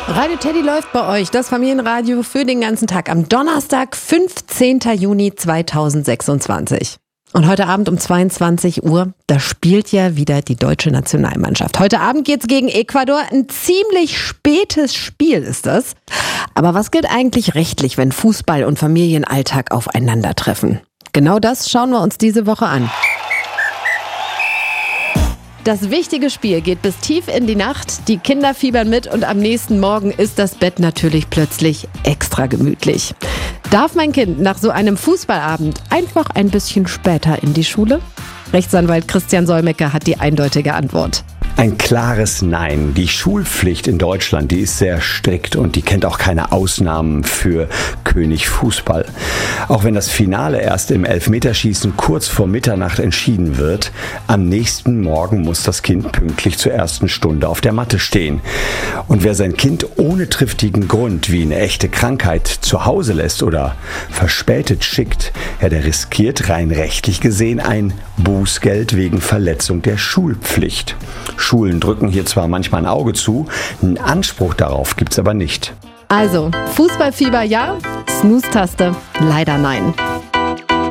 Radio Teddy läuft bei euch, das Familienradio für den ganzen Tag am Donnerstag, 15. Juni 2026. Und heute Abend um 22 Uhr, da spielt ja wieder die deutsche Nationalmannschaft. Heute Abend geht's gegen Ecuador. Ein ziemlich spätes Spiel ist das. Aber was gilt eigentlich rechtlich, wenn Fußball und Familienalltag aufeinandertreffen? Genau das schauen wir uns diese Woche an. Das wichtige Spiel geht bis tief in die Nacht, die Kinder fiebern mit und am nächsten Morgen ist das Bett natürlich plötzlich extra gemütlich. Darf mein Kind nach so einem Fußballabend einfach ein bisschen später in die Schule? Rechtsanwalt Christian Solmecke hat die eindeutige Antwort. Ein klares Nein. Die Schulpflicht in Deutschland, die ist sehr strikt und die kennt auch keine Ausnahmen für König Fußball. Auch wenn das Finale erst im Elfmeterschießen kurz vor Mitternacht entschieden wird, am nächsten Morgen muss das Kind pünktlich zur ersten Stunde auf der Matte stehen. Und wer sein Kind ohne triftigen Grund wie eine echte Krankheit zu Hause lässt oder verspätet schickt, ja, der riskiert rein rechtlich gesehen ein Bußgeld wegen Verletzung der Schulpflicht. Schulen drücken hier zwar manchmal ein Auge zu, einen Anspruch darauf gibt's aber nicht. Also, Fußballfieber ja, Snooze-Taste leider nein.